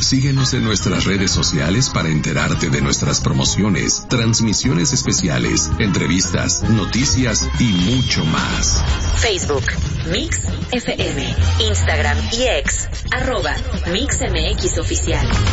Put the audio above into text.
Síguenos en nuestras redes sociales para enterarte de nuestras promociones, transmisiones especiales, entrevistas, noticias y mucho más. Facebook, Mix FM, Instagram y X, @MixMX Oficial.